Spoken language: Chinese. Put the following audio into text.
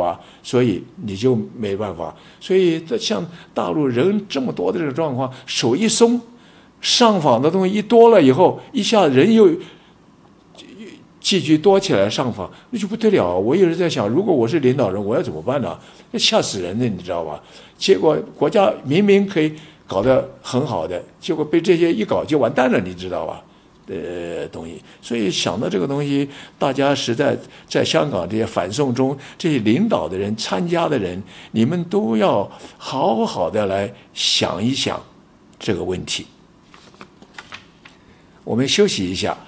啊，所以你就没办法。所以像大陆人这么多的这个状况，手一松，上访的东西一多了以后，一下人又继续多起来上访，那就不得了。我有时在想，如果我是领导人，我要怎么办呢？那吓死人的，你知道吧？结果国家明明可以搞得很好的，结果被这些一搞就完蛋了，你知道吧？东西，所以想到这个东西，大家实在在香港这些反送中这些领导的人、参加的人，你们都要好好的来想一想这个问题。我们休息一下。